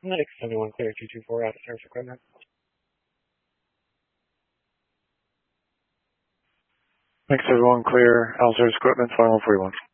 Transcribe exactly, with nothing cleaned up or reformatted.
Medic seventy-one clear two two four out of service equipment. Thanks everyone, clear, out of service equipment, final forty-one.